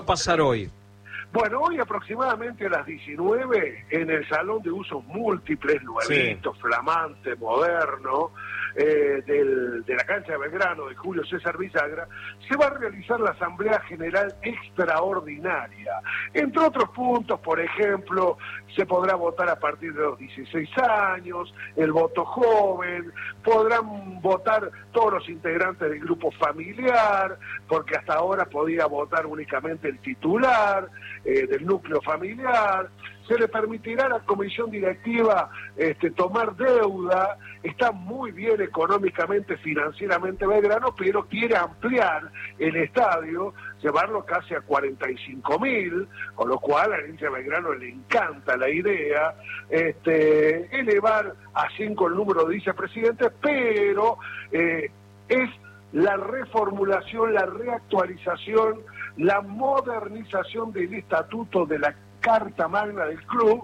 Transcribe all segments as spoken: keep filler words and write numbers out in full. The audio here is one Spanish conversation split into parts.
pasar hoy? Bueno, hoy aproximadamente a las diecinueve, en el Salón de Usos Múltiples, nuevito, sí. flamante, moderno, eh, del, de la cancha de Belgrano, de Julio César Bisagra, se va a realizar la Asamblea General Extraordinaria. Entre otros puntos, por ejemplo, se podrá votar a partir de los dieciséis años, el voto joven, podrán votar todos los integrantes del grupo familiar, porque hasta ahora podía votar únicamente el titular, Eh, del núcleo familiar. Se le permitirá a la comisión directiva este, tomar deuda. Está muy bien económicamente, financieramente Belgrano, pero quiere ampliar el estadio, llevarlo casi a cuarenta y cinco mil, con lo cual a la hincha de Belgrano le encanta la idea, este, elevar a cinco el número de vicepresidentes, pero eh, es la reformulación, la reactualización, la modernización del estatuto de la Carta Magna del club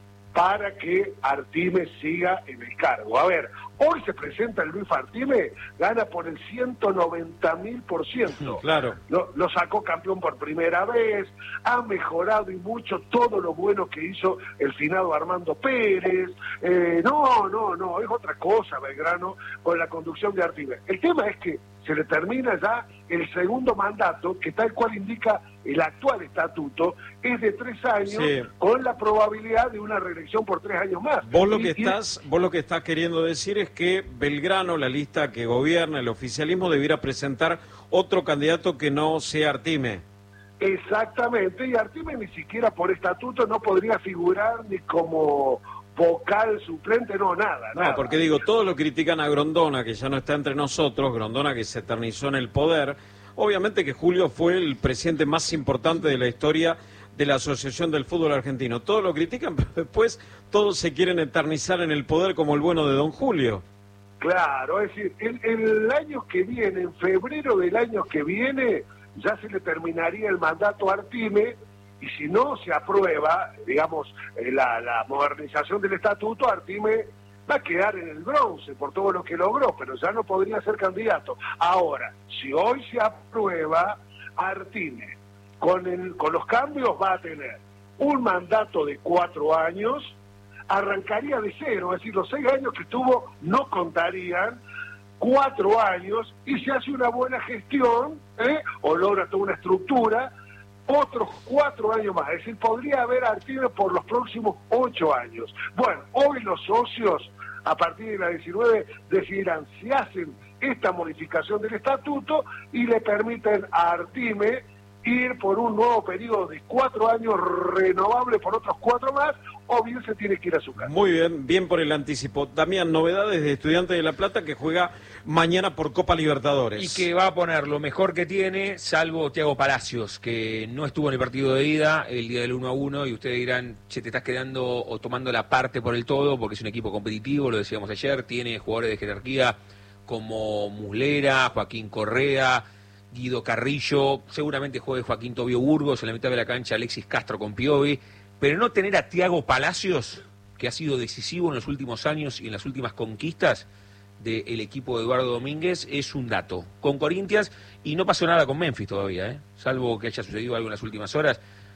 para que Artime siga en el cargo. A ver, hoy se presenta el Luis Artime, gana por el ciento noventa mil por ciento. Claro. Lo, lo sacó campeón por primera vez, ha mejorado y mucho todo lo bueno que hizo el finado Armando Pérez. Eh, no, no, no, es otra cosa Belgrano con la conducción de Artime. El tema es que se le termina ya el segundo mandato, que tal cual indica el actual estatuto, es de tres años, sí. con la probabilidad de una reelección por tres años más. Vos lo que y, estás, vos lo que estás queriendo decir es que Belgrano, la lista que gobierna el oficialismo, debiera presentar otro candidato que no sea Artime. Exactamente, y Artime ni siquiera por estatuto no podría figurar ni como vocal suplente, no, nada, No, nada. porque digo, todos lo critican a Grondona, que ya no está entre nosotros, Grondona que se eternizó en el poder. Obviamente que Julio fue el presidente más importante de la historia de la Asociación del Fútbol Argentino. Todos lo critican, pero después todos se quieren eternizar en el poder como el bueno de don Julio. Claro, es decir, el, el año que viene, en febrero del año que viene, ya se le terminaría el mandato a Artime, y si no se aprueba, digamos, eh, la, la modernización del estatuto, Artime va a quedar en el bronce por todo lo que logró, pero ya no podría ser candidato. Ahora, si hoy se aprueba, Artime, con, el, con los cambios va a tener un mandato de cuatro años, arrancaría de cero, es decir, los seis años que tuvo no contarían, cuatro años, y se hace una buena gestión, ¿eh? o logra toda una estructura, otros cuatro años más, es decir, podría haber Artime por los próximos ocho años. Bueno, hoy los socios, a partir de las diecinueve, decidirán si hacen esta modificación del estatuto y le permiten a Artime ir por un nuevo periodo de cuatro años renovable por otros cuatro más, o bien se tiene que ir a su casa. Muy bien, bien por el anticipo. Damián, novedades de Estudiantes de La Plata que juega mañana por Copa Libertadores. Y que va a poner lo mejor que tiene, salvo Thiago Palacios, que no estuvo en el partido de ida el día del uno a uno, y ustedes dirán, che, te estás quedando o tomando la parte por el todo, porque es un equipo competitivo, lo decíamos ayer, tiene jugadores de jerarquía como Muslera, Joaquín Correa, Guido Carrillo, seguramente juegue Joaquín Tobio Burgos, en la mitad de la cancha Alexis Castro con Piovi, pero no tener a Thiago Palacios, que ha sido decisivo en los últimos años y en las últimas conquistas del equipo de Eduardo Domínguez, es un dato. Con Corinthians, y no pasó nada con Memphis todavía, ¿eh? Salvo que haya sucedido algo en las últimas horas,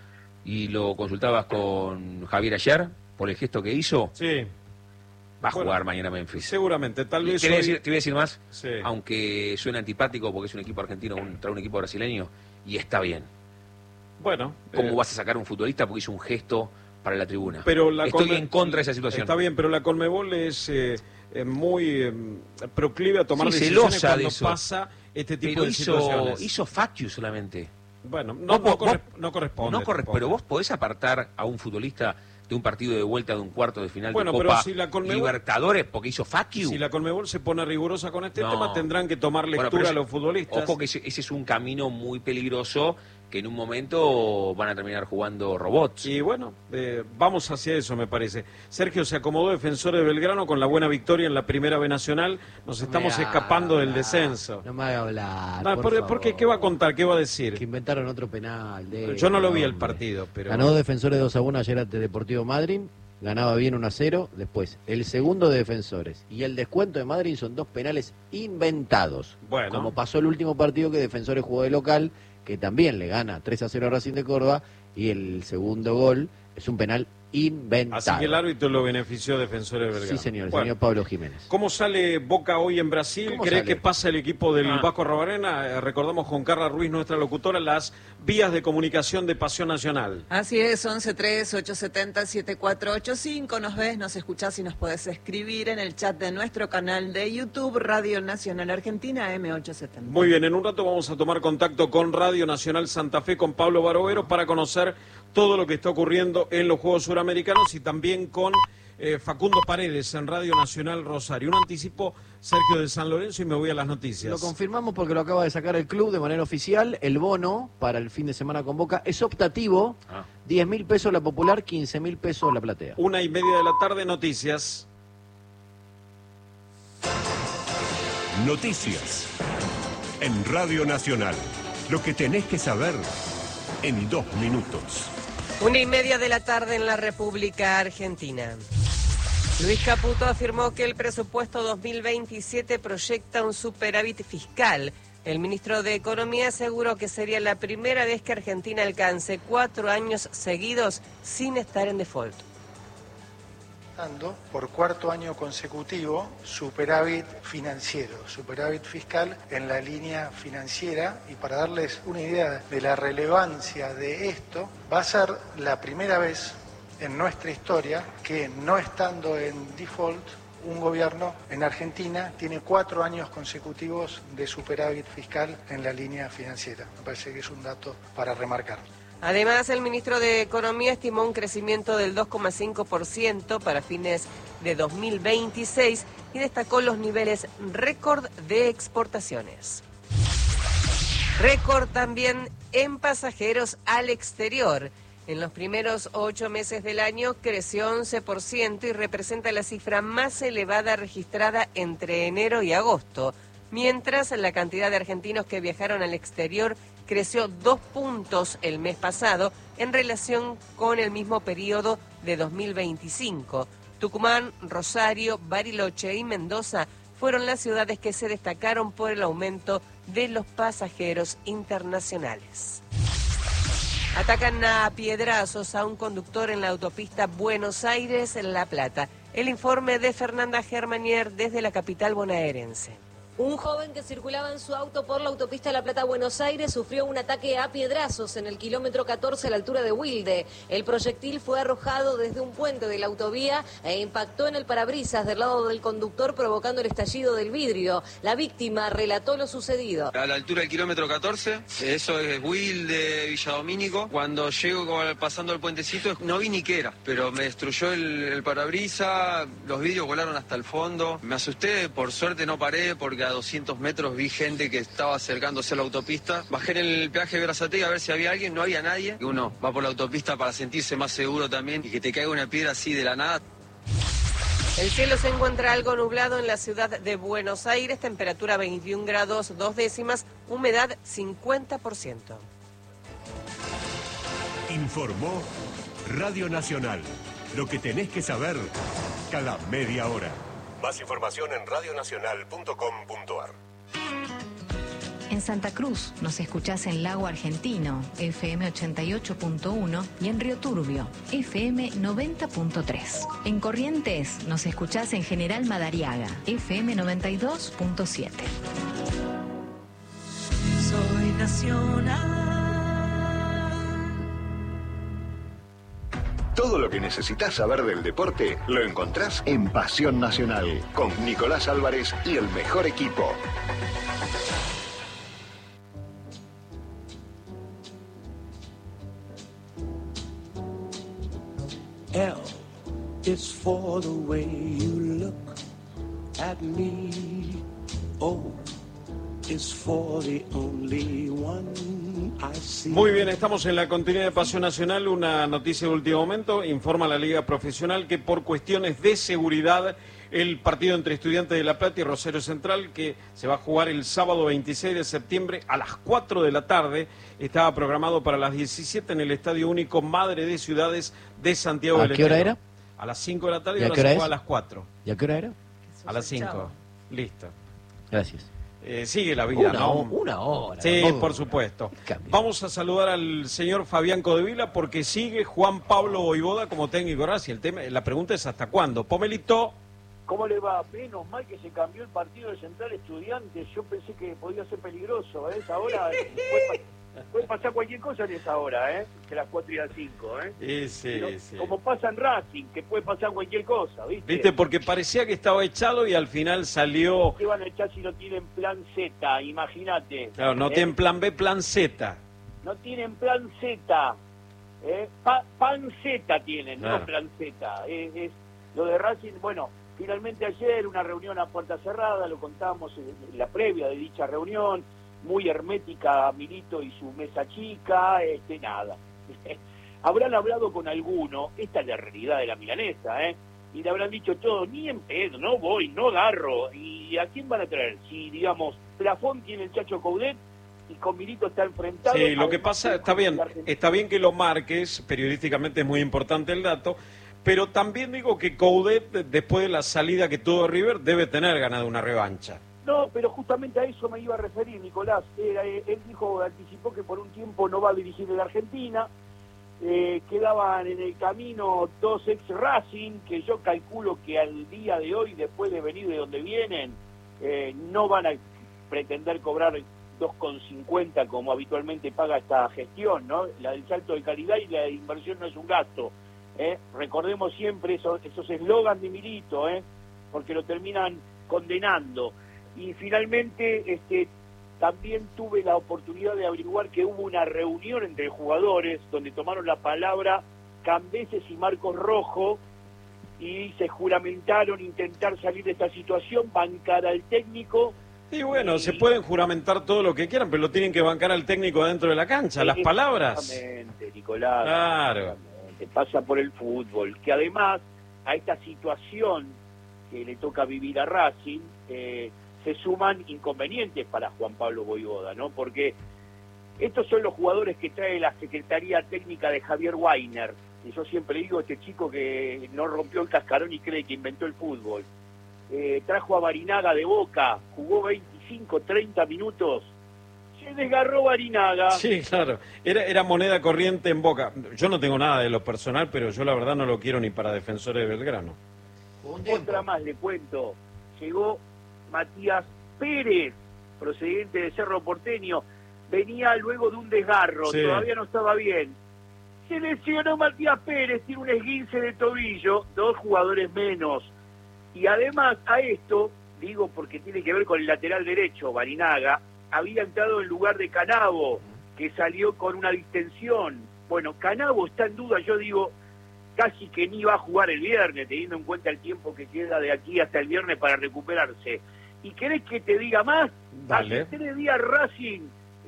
y lo consultabas con Javier ayer, por el gesto que hizo. Sí. Va a bueno, jugar mañana Memphis. Seguramente, tal vez te, voy hoy... a decir, te voy a decir más, sí. aunque suena antipático porque es un equipo argentino contra un equipo brasileño, y está bien. Bueno. ¿Cómo eh... vas a sacar a un futbolista porque hizo un gesto para la tribuna? Pero la Estoy Conme... en contra de esa situación. Está bien, pero la Conmebol es eh, eh, muy eh, proclive a tomar sí, decisiones cuando de eso. pasa este tipo pero de hizo, situaciones. hizo factio solamente. Bueno, no, vos, no, corre... vos, no corresponde. No corre... Pero vos podés apartar a un futbolista de un partido de vuelta de un cuarto de final bueno, de pero Copa si la Conmebol... Libertadores porque hizo factiu. Si la Conmebol se pone rigurosa con este no. tema, tendrán que tomar lectura bueno, a los futbolistas. Ojo que ese, ese es un camino muy peligroso, que en un momento van a terminar jugando robots. Y bueno, eh, vamos hacia eso, me parece. Sergio, se acomodó Defensor de Belgrano con la buena victoria en la Primera B Nacional. Nos estamos escapando hablar, del descenso. No me haga hablar. No, por por, ¿por qué? ¿Qué va a contar? ¿Qué va a decir? Que inventaron otro penal. De Yo no lo vi hombre. el partido, pero... Ganó Defensores dos a uno ayer ante Deportivo Madrid. Ganaba bien uno a cero. Después, el segundo de Defensores. Y el descuento de Madrid son dos penales inventados. Bueno. Como pasó el último partido que Defensores jugó de local, que también le gana tres a cero a Racing de Córdoba, y el segundo gol es un penal inventado. Así que el árbitro lo benefició Defensor de Belgrano. Sí, señor, el bueno, señor Pablo Jiménez. ¿Cómo sale Boca hoy en Brasil? ¿Cree que pasa el equipo del ah. Vasco Arrobarena? Eh, recordamos con Carla Ruiz, nuestra locutora, las vías de comunicación de Pasión Nacional. Así es, once tres, ocho siete cero, siete cuatro ocho cinco. Nos ves, nos escuchás y nos podés escribir en el chat de nuestro canal de YouTube, Radio Nacional Argentina, M ochocientos setenta. Muy bien, en un rato vamos a tomar contacto con Radio Nacional Santa Fe, con Pablo Barovero, para conocer todo lo que está ocurriendo en los Juegos Suramericanos, y también con eh, Facundo Paredes en Radio Nacional Rosario. Un anticipo, Sergio, de San Lorenzo, y me voy a las noticias. Lo confirmamos porque lo acaba de sacar el club de manera oficial. El bono para el fin de semana con Boca es optativo. Ah. diez mil pesos la popular, quince mil pesos la platea. Una y media de la tarde, noticias. Noticias en Radio Nacional. Lo que tenés que saber en dos minutos. Una y media de la tarde en la República Argentina. Luis Caputo afirmó que el presupuesto dos mil veintisiete proyecta un superávit fiscal. El ministro de Economía aseguró que sería la primera vez que Argentina alcance cuatro años seguidos sin estar en default. Por cuarto año consecutivo, superávit financiero, superávit fiscal en la línea financiera, y para darles una idea de la relevancia de esto, va a ser la primera vez en nuestra historia que, no estando en default, un gobierno en Argentina tiene cuatro años consecutivos de superávit fiscal en la línea financiera. Me parece que es un dato para remarcar. Además, el ministro de Economía estimó un crecimiento del dos coma cinco por ciento para fines de dos mil veintiséis y destacó los niveles récord de exportaciones. Récord también en pasajeros al exterior. En los primeros ocho meses del año creció once por ciento y representa la cifra más elevada registrada entre enero y agosto, mientras la cantidad de argentinos que viajaron al exterior creció dos puntos el mes pasado en relación con el mismo periodo de dos mil veinticinco. Tucumán, Rosario, Bariloche y Mendoza fueron las ciudades que se destacaron por el aumento de los pasajeros internacionales. Atacan a piedrazos a un conductor en la autopista Buenos Aires-La Plata. El informe de Fernanda Germanier desde la capital bonaerense. Un joven que circulaba en su auto por la autopista La Plata-Buenos Aires sufrió un ataque a piedrazos en el kilómetro catorce a la altura de Wilde. El proyectil fue arrojado desde un puente de la autovía e impactó en el parabrisas del lado del conductor, provocando el estallido del vidrio. La víctima relató lo sucedido. A la altura del kilómetro catorce, eso es Wilde, Villadomínico. Cuando llego pasando el puentecito, no vi ni qué era, pero me destruyó el, el parabrisas, los vidrios volaron hasta el fondo. Me asusté, por suerte no paré porque a doscientos metros vi gente que estaba acercándose a la autopista. Bajé en el peaje de Berazategui a ver si había alguien, no había nadie. Uno va por la autopista para sentirse más seguro también, y que te caiga una piedra así de la nada. El cielo se encuentra algo nublado en la ciudad de Buenos Aires, temperatura veintiún grados dos décimas, humedad cincuenta por ciento. Informó Radio Nacional. Lo que tenés que saber cada media hora. Más información en radio nacional punto com punto a r. En Santa Cruz nos escuchás en Lago Argentino, F M ochenta y ocho punto uno, y en Río Turbio, F M noventa punto tres. En Corrientes nos escuchás en General Madariaga, F M noventa y dos punto siete. Soy nacional. Todo lo que necesitas saber del deporte lo encontrás en Pasión Nacional, con Nicolás Álvarez y el mejor equipo. L is for the way you look at me. O is for the only one. Muy bien, estamos en la continuidad de Pasión Nacional. Una noticia de último momento: informa la Liga Profesional que por cuestiones de seguridad el partido entre Estudiantes de La Plata y Rosario Central, que se va a jugar el sábado veintiséis de septiembre a las cuatro de la tarde, estaba programado para las diecisiete en el Estadio Único Madre de Ciudades de Santiago del Estero. ¿A qué hora era? A las cinco de la tarde y, ¿Y a ahora qué hora se es? juega a las cuatro. ¿Y a qué hora era? A las cinco. Listo. Gracias. Eh, sigue la vida, una, ¿no? Una hora. Sí, ¿no? por supuesto. Vamos a saludar al señor Fabián Codevila porque sigue Juan Pablo Voivoda como técnico de Racing. El tema, la pregunta es ¿hasta cuándo? Pomelito. ¿Cómo le va? Menos mal que se cambió el partido de Central Estudiantes. Yo pensé que podía ser peligroso. ¿eh? Ahora puede, puede pasar cualquier cosa en esa hora, ¿eh? De las cuatro y las cinco, ¿eh? Sí, sí, Pero, sí. como pasa en Racing, que puede pasar cualquier cosa, ¿viste? Viste, porque parecía que estaba echado y al final salió... ¿Qué van a echar si no tienen plan Z? Imagínate. Claro, no ¿eh? tienen plan B, plan Z. No tienen plan Z. ¿eh? Pa pan Z tienen, Claro. no plan Z. Es, es lo de Racing, bueno... Finalmente ayer una reunión a puerta cerrada, lo contamos en la previa de dicha reunión, muy hermética Milito y su mesa chica, este nada. Habrán hablado con alguno, esta es la realidad de la milanesa, ¿eh? Y le habrán dicho todo, ni en pedo, no voy, no agarro. ¿Y a quién van a traer? Si, digamos, Plafón tiene el Chacho Coudet y con Milito está enfrentado... Sí, lo que pasa, está bien, está bien que lo marques, periodísticamente es muy importante el dato, pero también digo que Coudet, después de la salida que tuvo River, debe tener ganas de una revancha. No, pero justamente a eso me iba a referir, Nicolás. Era, eh, él dijo, anticipó que por un tiempo no va a dirigir en la Argentina. Eh, quedaban en el camino dos ex Racing, que yo calculo que al día de hoy, después de venir de donde vienen, eh, no van a pretender cobrar dos con cincuenta como habitualmente paga esta gestión, ¿no? La del salto de calidad y la de inversión no es un gasto. ¿Eh? Recordemos siempre esos esos eslogans de Milito, ¿eh? Porque lo terminan condenando. Y finalmente este, también tuve la oportunidad de averiguar que hubo una reunión entre jugadores donde tomaron la palabra Cambeses y Marcos Rojo y se juramentaron intentar salir de esta situación, bancar al técnico. Y bueno, y... se pueden juramentar todo lo que quieran, pero lo tienen que bancar al técnico dentro de la cancha, las palabras. Exactamente, Nicolás. Claro. Que pasa por el fútbol, que además a esta situación que le toca vivir a Racing eh, se suman inconvenientes para Juan Pablo Voivoda, ¿no? Porque estos son los jugadores que trae la Secretaría Técnica de Javier Weiner, y yo siempre digo, este chico que no rompió el cascarón y cree que inventó el fútbol. Eh, trajo a Barinaga de Boca, jugó veinticinco, treinta minutos, se desgarró Barinaga. Sí, claro, era, era moneda corriente en Boca. Yo no tengo nada de lo personal, pero yo la verdad no lo quiero ni para Defensores de Belgrano. Otra más le cuento, llegó Matías Pérez, procedente de Cerro Porteño, venía luego de un desgarro, sí. Todavía no estaba bien. Se lesionó Matías Pérez, tiene un esguince de tobillo, dos jugadores menos. Y además a esto, digo porque tiene que ver con el lateral derecho, Barinaga, había entrado en lugar de Canavo, que salió con una distensión. Bueno, Canavo está en duda, yo digo, casi que ni va a jugar el viernes, teniendo en cuenta el tiempo que queda de aquí hasta el viernes para recuperarse. ¿Y querés que te diga más? Dale. Hace tres días Racing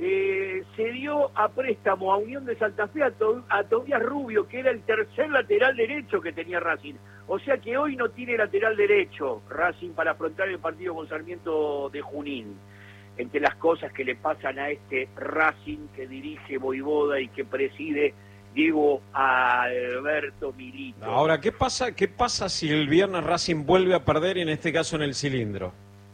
eh, se dio a préstamo a Unión de Santa Fe a, to a Tobías Rubio, que era el tercer lateral derecho que tenía Racing. O sea que hoy no tiene lateral derecho Racing para afrontar el partido con Sarmiento de Junín. Entre las cosas que le pasan a este Racing que dirige Voivoda y que preside Diego Alberto Milito. Ahora, ¿qué pasa, qué pasa si el viernes Racing vuelve a perder, en este caso en el Cilindro?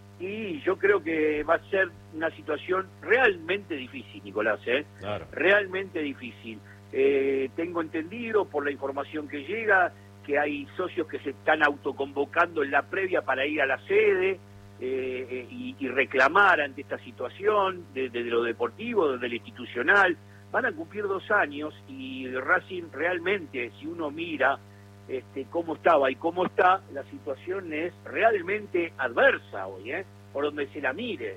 Y yo creo que va a ser una situación realmente difícil, Nicolás, ¿eh? Claro. Realmente difícil. Eh, tengo entendido por la información que llega que hay socios que se están autoconvocando en la previa para ir a la sede. Eh, eh, y, y reclamar ante esta situación desde de lo deportivo, desde lo institucional. Van a cumplir dos años y Racing realmente, si uno mira este, cómo estaba y cómo está, la situación es realmente adversa hoy, ¿eh? Por donde se la mire.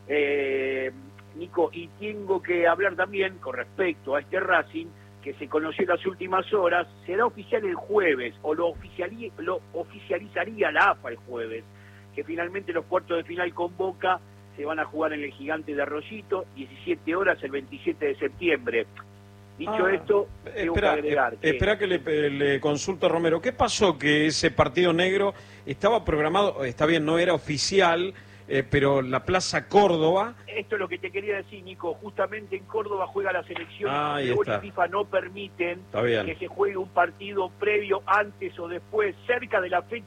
Eh, Nico, y tengo que hablar también con respecto a este Racing que se conoció en las últimas horas, será oficial el jueves, o lo, oficiali lo oficializaría la A F A el jueves, que finalmente los cuartos de final con Boca se van a jugar en el Gigante de Arroyito, diecisiete horas el veintisiete de septiembre. Dicho ah, esto, tengo espera, que agregar eh, que... Espera que le, le consulto a Romero. ¿Qué pasó que ese partido negro estaba programado, está bien, no era oficial, eh, pero la Plaza Córdoba... Esto es lo que te quería decir, Nico. Justamente en Córdoba juega la selección. Ah, ahí Conmebol está. y FIFA no permiten Está bien. que se juegue un partido previo, antes o después, cerca de la fecha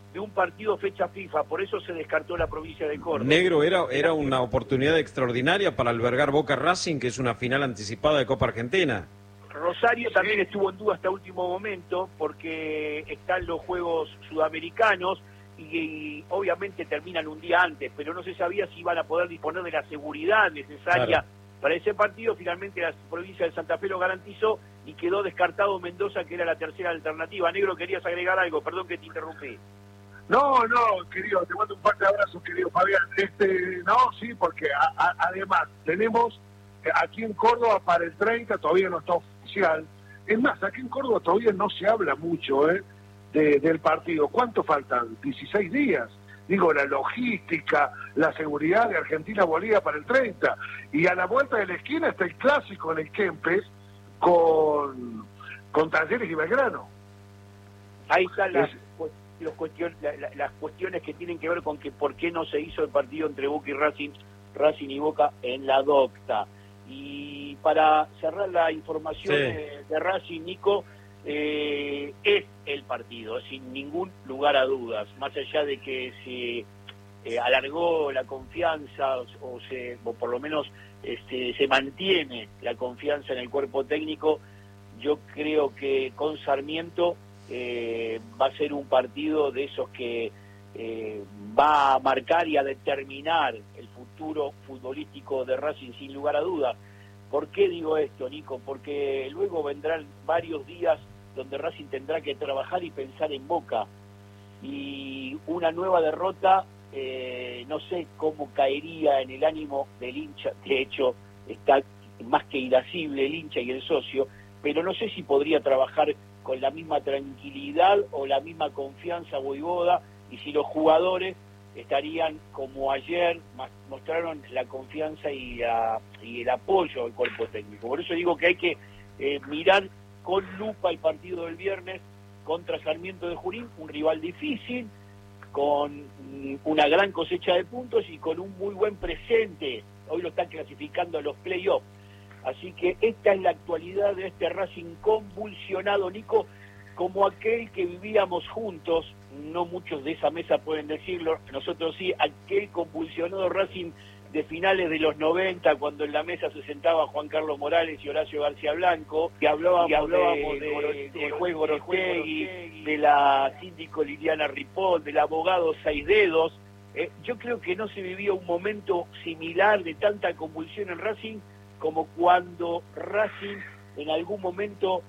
de un partido fecha FIFA, por eso se descartó la provincia de Córdoba. Negro, era, era una oportunidad extraordinaria para albergar Boca Racing, que es una final anticipada de Copa Argentina. Rosario también estuvo en duda hasta último momento porque están los Juegos Sudamericanos y, y obviamente terminan un día antes, pero no se sabía si iban a poder disponer de la seguridad necesaria claro. para ese partido. Finalmente la provincia de Santa Fe lo garantizó y quedó descartado Mendoza, que era la tercera alternativa. Negro, ¿querías agregar algo? Perdón que te interrumpí. No, no, querido, te mando un par de abrazos, querido Fabián. Este, no, sí, porque a, a, además tenemos aquí en Córdoba para el treinta, todavía no está oficial. Es más, aquí en Córdoba todavía no se habla mucho ¿eh? de, del partido. ¿Cuánto faltan? dieciséis días. Digo, la logística, la seguridad de Argentina-Bolivia para el treinta. Y a la vuelta de la esquina está el clásico en el Kempes con, con Talleres y Belgrano. Ahí están las, los cuestion, la, la, las cuestiones que tienen que ver con que por qué no se hizo el partido entre Boca y Racing, Racing y Boca en la Docta. Y para cerrar la información sí. de, de Racing, Nico, eh, es el partido, sin ningún lugar a dudas, más allá de que se eh, alargó la confianza o, o, se, o por lo menos este, se mantiene la confianza en el cuerpo técnico. Yo creo que con Sarmiento eh, va a ser un partido de esos que eh, va a marcar y a determinar el futuro futbolístico de Racing sin lugar a dudas. ¿Por qué digo esto, Nico? Porque luego vendrán varios días donde Racing tendrá que trabajar y pensar en Boca. Y una nueva derrota, eh, no sé cómo caería en el ánimo del hincha. De hecho, está más que irascible el hincha y el socio, pero no sé si podría trabajar con la misma tranquilidad o la misma confianza Voivoda, y si los jugadores estarían como ayer, mostraron la confianza y, la, y el apoyo al cuerpo técnico. Por eso digo que hay que eh, mirar con lupa el partido del viernes contra Sarmiento de Junín, un rival difícil, con una gran cosecha de puntos y con un muy buen presente. Hoy lo están clasificando a los play-offs. Así que esta es la actualidad de este Racing convulsionado, Nico, como aquel que vivíamos juntos. No muchos de esa mesa pueden decirlo, nosotros sí, aquel convulsionado Racing de finales de los noventa, cuando en la mesa se sentaba Juan Carlos Morales y Horacio García Blanco, que hablábamos, y hablábamos de, de, de, de juez Gorostegui, de la síndico Liliana Ripoll, del abogado Seis Dedos. Eh, yo creo que no se vivía un momento similar de tanta convulsión en Racing como cuando Racing en algún momento,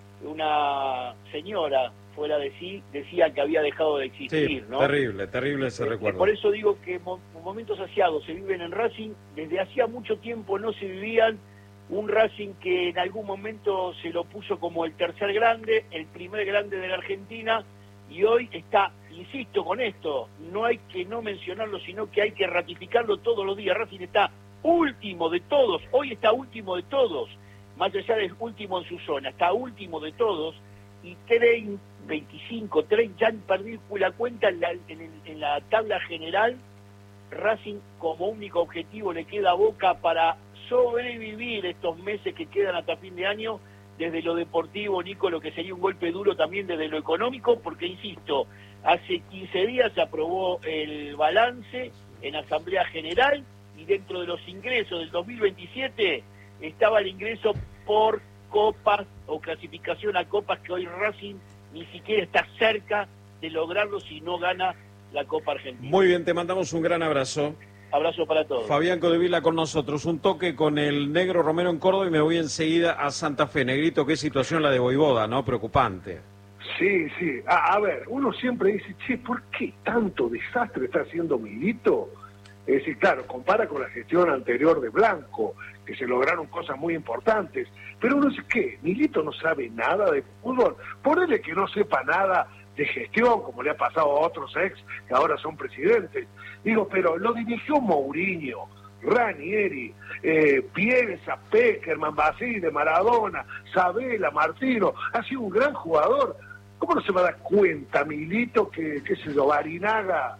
una señora fuera de sí decía que había dejado de existir, sí, ¿no? Terrible, terrible ese eh, recuerdo. Por eso digo que mo momentos asiados se viven en Racing. Desde hacía mucho tiempo no se vivían un Racing que en algún momento se lo puso como el tercer grande, el primer grande de la Argentina, y hoy está, insisto con esto, no hay que no mencionarlo, sino que hay que ratificarlo todos los días. Racing está último de todos, hoy está último de todos, más allá de último en su zona, está último de todos, y treinta, veinticinco, treinta, ya han perdido la cuenta en la, en, el, en la tabla general. Racing como único objetivo le queda a Boca para sobrevivir estos meses que quedan hasta fin de año, desde lo deportivo, Nico, lo que sería un golpe duro también desde lo económico, porque insisto, hace quince días se aprobó el balance en Asamblea General, y dentro de los ingresos del dos mil veintisiete estaba el ingreso por copas o clasificación a copas, que hoy Racing ni siquiera está cerca de lograrlo si no gana la Copa Argentina. Muy bien, te mandamos un gran abrazo. Abrazo para todos. Fabián Codevila con nosotros. Un toque con el Negro Romero en Córdoba y me voy enseguida a Santa Fe. Negrito, qué situación la de Voivoda, ¿no? Preocupante. Sí, sí. A, a ver, uno siempre dice, che, ¿por qué tanto desastre está haciendo Milito? Es decir, claro, compara con la gestión anterior de Blanco, que se lograron cosas muy importantes. Pero uno dice, ¿qué? Milito no sabe nada de fútbol. Ponele que no sepa nada de gestión, como le ha pasado a otros ex que ahora son presidentes. Digo, pero lo dirigió Mourinho, Ranieri, eh, Bielsa, Peckerman, Basile, Maradona, Sabela, Martino. Ha sido un gran jugador. ¿Cómo no se va a dar cuenta Milito que, qué sé yo, Barinaga,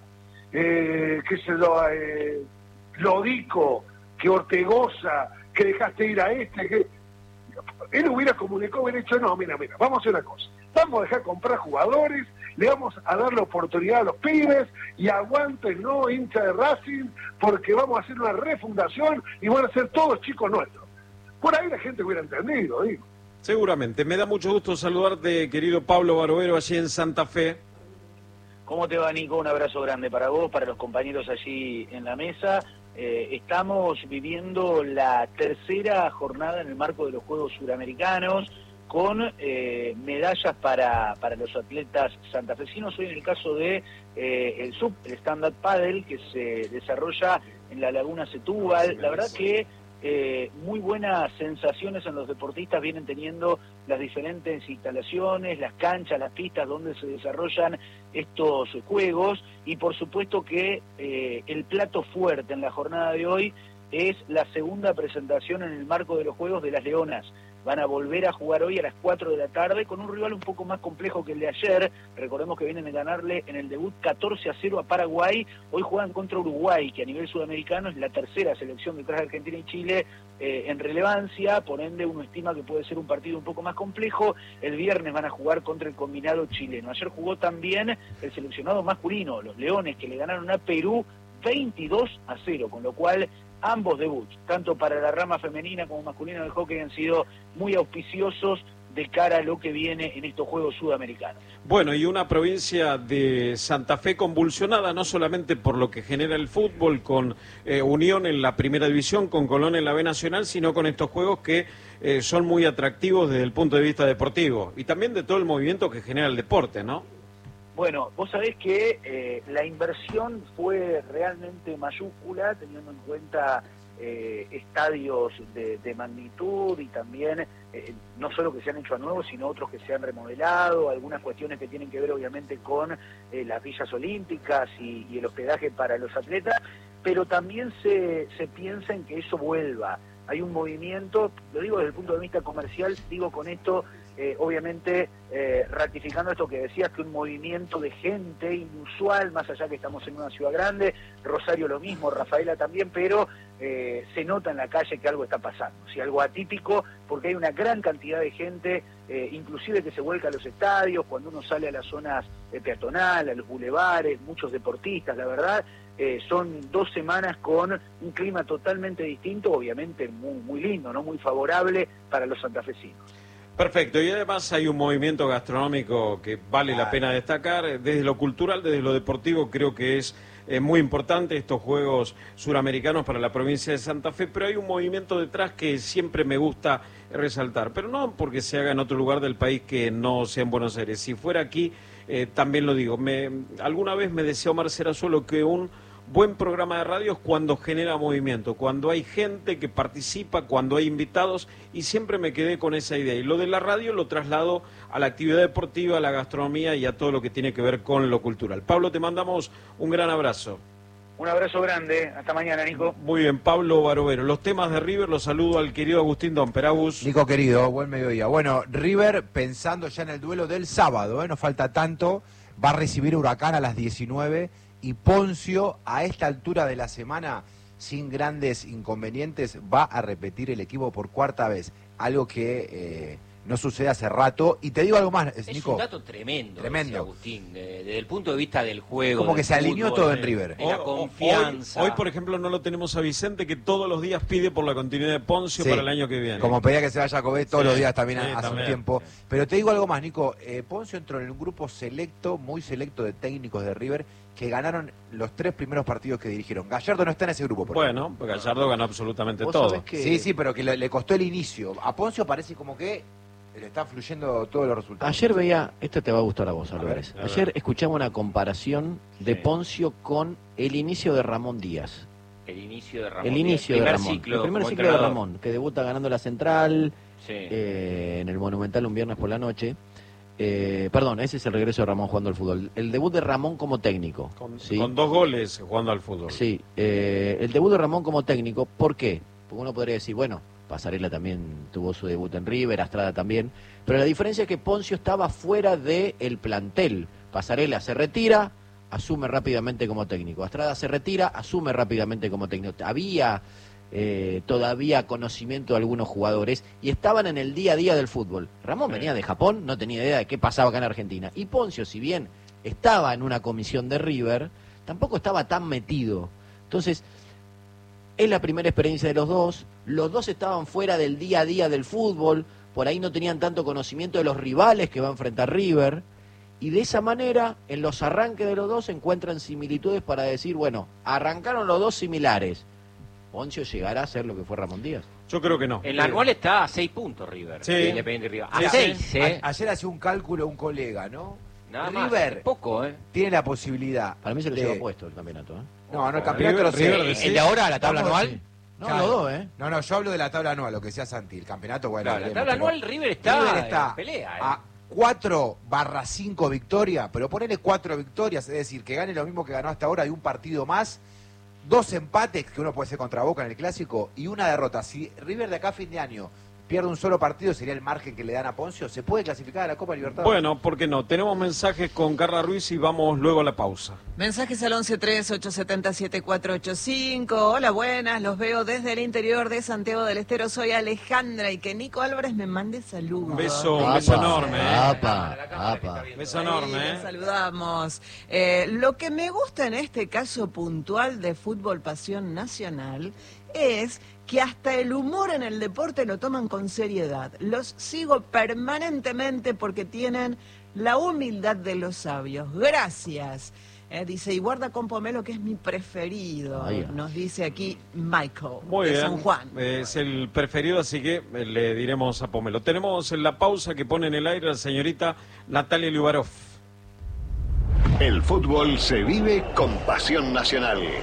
eh, qué sé yo, eh, Lodico, que Ortegoza, que dejaste ir a este, que él hubiera comunicado, hubiera dicho, no, mira, mira, vamos a hacer una cosa. vamos a dejar comprar jugadores, le vamos a dar la oportunidad a los pibes y aguanten, no hincha de Racing, porque vamos a hacer una refundación y van a ser todos chicos nuestros. Por ahí la gente hubiera entendido, digo. Seguramente. Me da mucho gusto saludarte, querido Pablo Barovero, allí en Santa Fe. ¿Cómo te va, Nico? Un abrazo grande para vos, para los compañeros allí en la mesa. Eh, estamos viviendo la tercera jornada en el marco de los Juegos Suramericanos, con eh, medallas para, para los atletas santafesinos. Hoy en el caso de eh, el sub, el stand-up paddle, que se desarrolla en la Laguna Setúbal. La verdad que eh, muy buenas sensaciones en los deportistas vienen teniendo las diferentes instalaciones, las canchas, las pistas donde se desarrollan estos juegos, y por supuesto que eh, el plato fuerte en la jornada de hoy es la segunda presentación en el marco de los Juegos de las Leonas. Van a volver a jugar hoy a las cuatro de la tarde con un rival un poco más complejo que el de ayer. Recordemos que vienen de ganarle en el debut catorce a cero a Paraguay. Hoy juegan contra Uruguay, que a nivel sudamericano es la tercera selección detrás de Argentina y Chile eh, en relevancia. Por ende, uno estima que puede ser un partido un poco más complejo. El viernes van a jugar contra el combinado chileno. Ayer jugó también el seleccionado masculino, los Leones, que le ganaron a Perú veintidós a cero, con lo cual ambos debuts, tanto para la rama femenina como masculina del hockey, han sido muy auspiciosos de cara a lo que viene en estos Juegos Sudamericanos. Bueno, y una provincia de Santa Fe convulsionada, no solamente por lo que genera el fútbol, con eh, Unión en la primera división, con Colón en la B Nacional, sino con estos juegos que eh, son muy atractivos desde el punto de vista deportivo, y también de todo el movimiento que genera el deporte, ¿no? Bueno, vos sabés que eh, la inversión fue realmente mayúscula, teniendo en cuenta eh, estadios de, de magnitud y también eh, no solo que se han hecho a nuevo, sino otros que se han remodelado, algunas cuestiones que tienen que ver obviamente con eh, las villas olímpicas y, y el hospedaje para los atletas, pero también se, se piensa en que eso vuelva. Hay un movimiento, lo digo desde el punto de vista comercial, digo con esto, eh, obviamente eh, ratificando esto que decías, que un movimiento de gente inusual, más allá que estamos en una ciudad grande, Rosario lo mismo, Rafaela también, pero eh, se nota en la calle que algo está pasando, o sea, algo atípico, porque hay una gran cantidad de gente, eh, inclusive que se vuelca a los estadios, cuando uno sale a las zonas eh, peatonales, a los bulevares, muchos deportistas, la verdad. Eh, son dos semanas con un clima totalmente distinto, obviamente muy, muy lindo, no muy favorable para los santafesinos. Perfecto, y además hay un movimiento gastronómico que vale la pena destacar, desde lo cultural, desde lo deportivo, creo que es eh, muy importante estos Juegos Suramericanos para la provincia de Santa Fe, pero hay un movimiento detrás que siempre me gusta resaltar, pero no porque se haga en otro lugar del país que no sea en Buenos Aires. Si fuera aquí, eh, también lo digo, me, alguna vez me decía Omar Serazuelo que un buen programa de radio es cuando genera movimiento, cuando hay gente que participa, cuando hay invitados, y siempre me quedé con esa idea. Y lo de la radio lo traslado a la actividad deportiva, a la gastronomía y a todo lo que tiene que ver con lo cultural. Pablo, te mandamos un gran abrazo. Un abrazo grande, hasta mañana, Nico. Muy bien, Pablo Barovero. Los temas de River los saludo al querido Agustín Domperabus. Nico querido, buen mediodía. Bueno, River pensando ya en el duelo del sábado, ¿eh? No falta tanto, va a recibir Huracán a las diecinueve. Y Poncio, a esta altura de la semana, sin grandes inconvenientes, va a repetir el equipo por cuarta vez. Algo que eh, no sucede hace rato. Y te digo algo más, es Nico. un dato tremendo, Tremendo. decía Agustín, eh, desde el punto de vista del juego. Como que se alineó fútbol, todo en River. De la confianza. Hoy, hoy, por ejemplo, no lo tenemos a Vicente, que todos los días pide por la continuidad de Poncio Sí. para el año que viene. Como pedía que se vaya a Jacobé todos Sí, los días también sí, hace también. un tiempo. Pero te digo algo más, Nico. Eh, Poncio entró en un grupo selecto, muy selecto de técnicos de River, que ganaron los tres primeros partidos que dirigieron. Gallardo no está en ese grupo. Por Bueno, ejemplo. pues Gallardo ganó absolutamente ¿Vos todo. sabés que- Sí, sí, pero que le, le costó el inicio. A Poncio parece como que le están fluyendo todos los resultados. Ayer veía, esto te va a gustar a vos, Álvarez. A ver, a Ayer ver. escuchaba una comparación de Poncio con el inicio de Ramón Díaz. El inicio de Ramón. El inicio Díaz. de Primer Ramón. ciclo el primer como ciclo de entrenador. Ramón, que debuta ganando la Central Sí. eh, en el Monumental un viernes por la noche. Eh, perdón, ese es el regreso de Ramón jugando al fútbol. El debut de Ramón como técnico. Con, ¿sí? con dos goles jugando al fútbol. Sí, eh, el debut de Ramón como técnico, ¿por qué? Porque uno podría decir, bueno, Pasarela también tuvo su debut en River, Astrada también, pero la diferencia es que Poncio estaba fuera del plantel. Pasarela se retira, asume rápidamente como técnico. Astrada se retira, asume rápidamente como técnico. Había eh, todavía conocimiento de algunos jugadores y estaban en el día a día del fútbol. Ramón venía de Japón, no tenía idea de qué pasaba acá en Argentina. Y Poncio, si bien estaba en una comisión de River, tampoco estaba tan metido. Entonces, es la primera experiencia de los dos. Los dos estaban fuera del día a día del fútbol, por ahí no tenían tanto conocimiento de los rivales que va a enfrentar River. Y de esa manera, en los arranques de los dos se encuentran similitudes para decir, bueno, arrancaron los dos similares. ¿Poncio llegará a ser lo que fue Ramón Díaz? Yo creo que no. En la anual está a seis puntos River. Sí. Independiente River. A Sí, seis, sí. ¿eh? A- ayer hacía un cálculo un colega, ¿no? Nada más, River poco, ¿eh? tiene la posibilidad. Para mí se lo de- lleva puesto el campeonato, ¿eh? No, no, el campeonato River- lo sé. River de ¿El seis. de ahora, la tabla Estamos- anual? No, Claro. los dos, ¿eh? No, no, yo hablo de la tabla anual, lo que decía Santi. El campeonato, bueno. Claro, la veremos, tabla pero anual River está, River está en pelea, ¿eh? a cuatro barra cinco victorias, pero ponele cuatro victorias, es decir, que gane lo mismo que ganó hasta ahora y un partido más, dos empates que uno puede hacer contra Boca en el Clásico y una derrota. Si River de acá a fin de año pierde un solo partido, sería el margen que le dan a Poncio, ¿se puede clasificar a la Copa Libertadores? Bueno, ¿por qué no? Tenemos mensajes con Carla Ruiz y vamos luego a la pausa. Mensajes al once tres ocho siete cero siete cuatro ocho cinco. Hola, buenas, los veo desde el interior de Santiago del Estero. Soy Alejandra y que Nico Álvarez me mande saludos. Un beso, un Apa, beso enorme. ¿eh? apa, apa. Beso enorme. Ahí ¿eh? los saludamos. Eh, lo que me gusta en este caso puntual de Fútbol Pasión Nacional es que hasta el humor en el deporte lo toman con seriedad. Los sigo permanentemente porque tienen la humildad de los sabios. Gracias. Eh, dice, y guarda con pomelo que es mi preferido. Ahí va. Nos dice aquí Michael Muy de bien. San Juan. Es el preferido, así que eh, le diremos a Pomelo. Tenemos en la pausa que pone en el aire la señorita Natalia Liubarov. El fútbol se vive con Pasión Nacional.